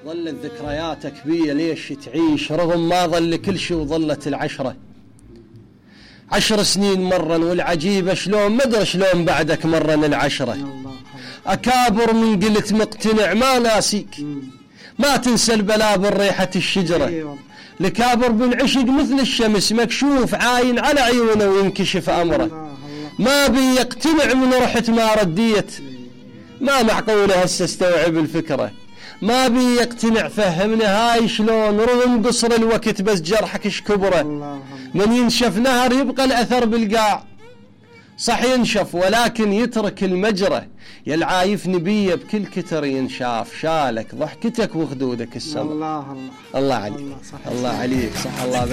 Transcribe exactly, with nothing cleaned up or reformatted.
ظلت ذكرياتك بي ليش تعيش رغم ما ظل كل شيء وظلت العشرة. عشر سنين مرن والعجيبة شلون ما ادري شلون بعدك مرن العشرة. أكابر من قلت مقتنع ما ناسيك، ما تنسى البلابل ريحة الشجرة. لكابر بالعشق مثل الشمس مكشوف عاين على عيونه وينكشف أمره. ما بي يقتنع من رحت ما رديت، ما معقولة هسه استوعب الفكرة. ما بي يقتنع فهمنا هاي شلون رغم قصر الوقت بس جرحك اش كبره. من ينشف نهر يبقى الأثر بالقاع، صح ينشف ولكن يترك المجرى. يا العايف نبيه بكل كتر ينشاف، شالك ضحكتك وخدودك السمر. الله الله الله عليك، الله عليك، صح الله.